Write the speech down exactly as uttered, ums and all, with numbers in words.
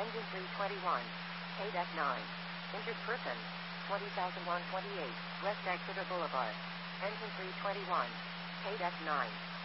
Engine three twenty-one. Paid F nine. Injured person. twenty thousand one hundred twenty-eight. West Exeter Boulevard. Engine three twenty-one. Paid F nine.